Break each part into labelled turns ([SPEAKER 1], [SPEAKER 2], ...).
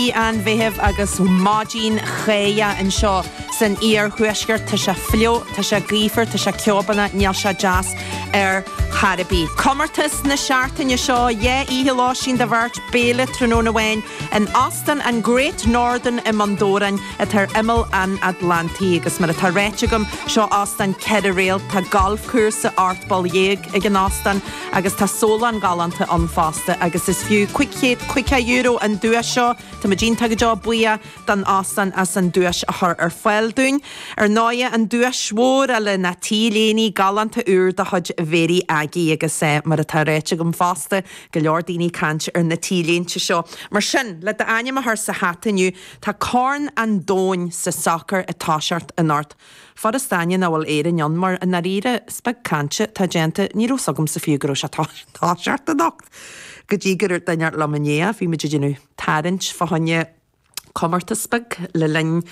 [SPEAKER 1] An bheitheh agus mágin chéia an seo san chuisgur tá se flio, tá se grífar, tá se ceobanna níl se jazz Harabí. Commartas na seaartainne seo ihe láisín de bhart béle tróna bhain an Aston and Great Northern i Mondoran a tar imil an Atlanti agus mar a tar réitegum seo Aston cead a réal tá golfcursa artball ag an Aston agus tá sólan galanta an fásta agus is fiú cuica euro an dúa seo tá ma dín tag jo buia dan Aston as an dúas a thar foiil dún náia an dúas svór a na tíléní galanta úr de hud véri agi agus mar a tar réitegum fásta go leor daoine cant na tílénte seo. Mar sin le de aine a thar sa hataniu tá corn an dóin sa soccer a táseart an ort. Far a staine na bhfuil éan Jan mar a naríre speg cante tá gente ní rosagum sa fiúgur se táseart a docht. Go dtí gur daineart lamanéa bhí meid dinu tarint fahanne commartaspeg le linn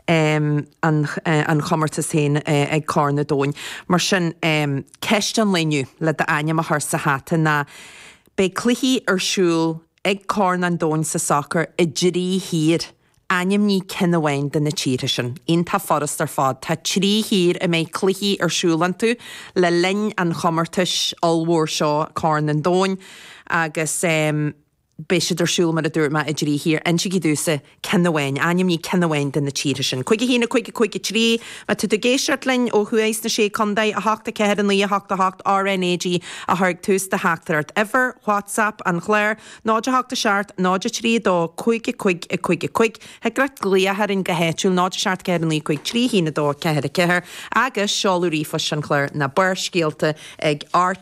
[SPEAKER 1] an commartas héin ag corna dóin. Mar sin ceist an leniu le de aine a thar sa hata na be cluichí siúl ag corn an dóin sa soccer i djirí hir aim ní cinnahhain den na tíire sin. Íon tá forras ar fád tá trí hir a méid cluichí siúlan tú le linn an commartas allmhór seo corn an dóin agus béisidir siúl mar a dúirma a drí hir an si dúsa cinnahhain, aim ní cinnahhain den na tíire sin. Cuige hína cuige trí, a tu do géisiart linn ó chuéis na sé condaid a hachta cead an lí a hachta RNAG a thug tús de hachtarart. Ever, WhatsApp an chléir, náide hachta seart, náide trí dó cuig, he gret glia har in gohéitiúil náide seart cead an lí cuig trí hína dó cead a ceir, agus seáú rífas an chléir na bur scéalta ag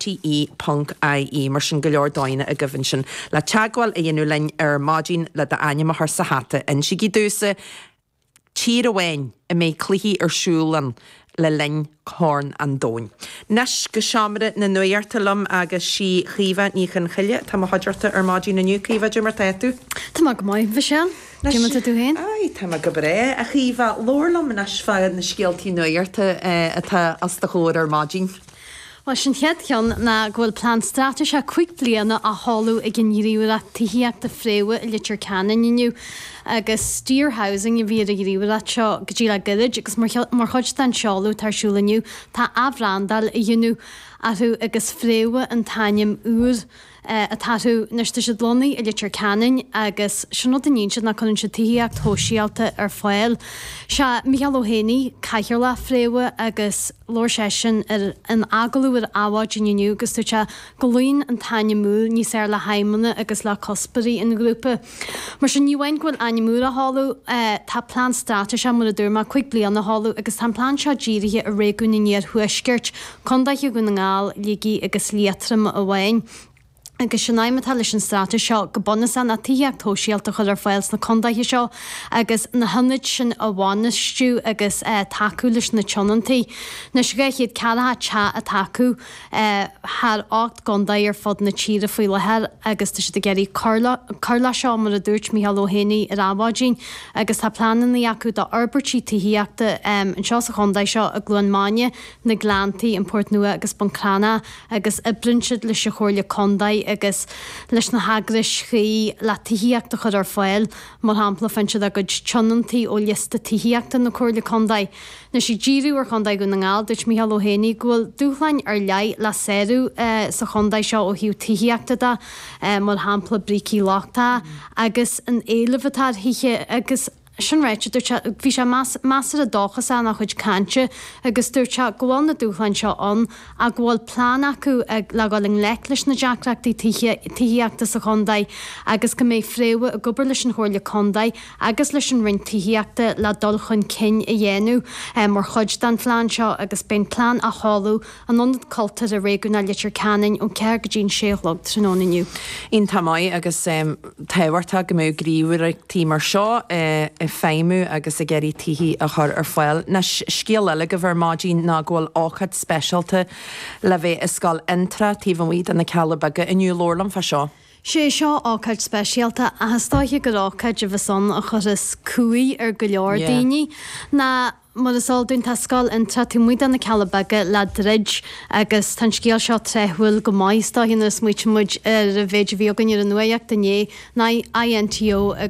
[SPEAKER 1] rte.ie mar sin go leor dáine a gohann sin. Le teagháil a dhéanú lein mágin le de aine a thar sa hata an si dúsa tír ahhain a méid cluichí siúlan le linn corn an dóin. Nes go seamara na nuirtalum agus si chríomh níchan chuile tá haidirta mágin na nniucíomh mar teú.
[SPEAKER 2] Tá go maiid bhe sé? Dimata tú héin?
[SPEAKER 1] Ai, tá go bré a chríomh lórlam na sfáid na scialtí nuirta atá as de chóir mágin.
[SPEAKER 2] Well sin chead ceann na ghfuil plán strateis a chuig bliana a hallú ag an ríúir a tííach de fréile i litir canan inniu agus steer housing i bhí a ríúir a seo go dtí le giid agus mar chuid den seáú tarsúlaniu tá ahrandal i dionú athú agus fréile an taim úr a taú neiste se dlonaí i litir canan agus sinna daníon na chun se tííach tóisialta ar fáil. Se Michael O'Haney caiir le fréile agus Lord Session ar an agalú ar áhaid inniu agus tú se golíonn an taine mú níos ar le haimena agus le cospaí in grúpa. Mar sin níhain gohfuil animú a hallú tá plán strateis mar a dúrma chuig blian na hallú agus tá plán seo ddíirithe a réún iníar thuisgeirt chundaithe go na ngáil lígaí agus liatram a bhhain. Agus sin naimime tal sin strata seo go bonna san a tííach tóisialta chud ar fáils na condaithe seo agus na hanid sin a bháinistú agus takeúlis na tionantaí. Na siga chiad cealathe te a takeú th 8 condaid ar fod na tíre faoi lethir agus tá si de geirí carla seo mar a dúirt Michael O'Haney ar ábhaidín agus tá planan na acu de arbertí tííachta an seo sa condaid seo a Gluanmáine na Glantaí an Port Nua agus Buncrana agus i brinsead leis se chóirle condaid agus leis na hagris chi le tííachta chud ar fáil mar hampla fanse a go tionantaí ó lista tííachta na cóirla condaid. Na si ddíú ar condaid go na ngáil, dúirt Michael O'Haney ghfuil dúchlein ar leid le séú sa condaid seo ó hiú tííachta da mar hampla brící láchtá agus an éilehhatá hiiche agus sin réite bhí sé measar a dáchas an nach chuid cante agus dúirte gháil na dúchlein seo an a gháil plán acu ag leáling leis na deachreachtaí tííachta sa condaid agus go méid fréile a gobar leis an chóirla condaid agus leis an rin tííachta le dul chun cin i dhéanú mar chuid den plán seo agus ben plán a hallú an non cultar a réúna litir canin ó ceir go dín séhlog trónaniu.
[SPEAKER 1] Íon tamáid agus táhairta go mé gríomhar ag tí mar seo i féimú agus a geirí tihí a chur ar fáil. Na scéal eile go bhar mágin ná ghfuil áchad speisialta le bheith is scáil intra tíomhhaid an na Calabaga inniu lórlam fa seo.
[SPEAKER 2] sé seo ácaid speisialta a hastáithe go rácaid a bheitson a chur is cuaí ar go leor daoine na mar asáilún tascáil intra tú muid an na Calabaga le drid agus tan scéal seo trethúil go maistá hína smuid muid ar a bhéidir bhí gan ar an nuaíocht dané na INTO